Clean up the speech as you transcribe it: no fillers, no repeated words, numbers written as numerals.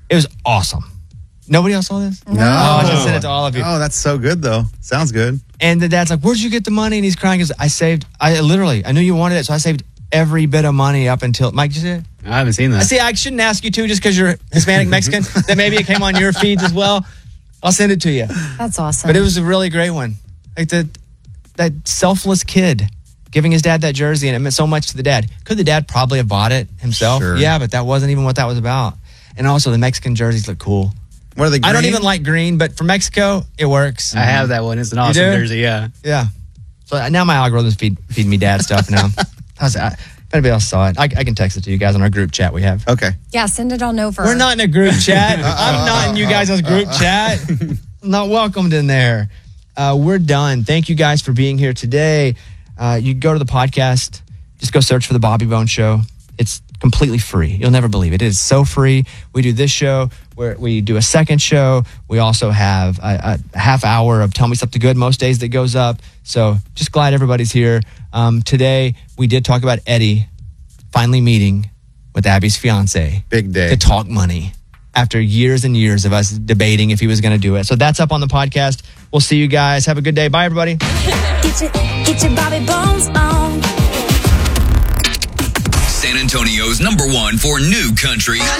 It was awesome. Nobody else saw this? No. Oh, I just sent it to all of you. Oh, that's so good, though. Sounds good. And the dad's like, where'd you get the money? And he's crying because I knew you wanted it, so I saved every bit of money up until, Mike, did you see it? I haven't seen that. See, I shouldn't ask you to just because you're Hispanic Mexican, that maybe it came on your feeds as well. I'll send it to you. That's awesome. But it was a really great one. Like that selfless kid giving his dad that jersey, and it meant so much to the dad. Could the dad probably have bought it himself? Sure. Yeah, but that wasn't even what that was about. And also, the Mexican jerseys look cool. What are they, green? I don't even like green, but for Mexico, it works. I have that one. It's an awesome jersey, yeah. Yeah. So now my algorithm's feeding me dad stuff now. If anybody else saw it, I can text it to you guys on our group chat we have. Okay. Yeah, send it on over. We're not in a group chat. I'm not in you guys' group chat. I'm not welcomed in there. We're done. Thank you guys for being here today. You go to the podcast, just go search for The Bobby Bones Show. It's completely free. You'll never believe it. It is so free. We do this show, where we do a second show. We also have a half hour of Tell Me Something Good most days that goes up. So just glad everybody's here. Today, we did talk about Eddie finally meeting with Abby's fiance. Big day. To talk money after years and years of us debating if he was going to do it. So that's up on the podcast. We'll see you guys. Have a good day. Bye, everybody. Get your Bobby Bones on. San Antonio's #1 for new country.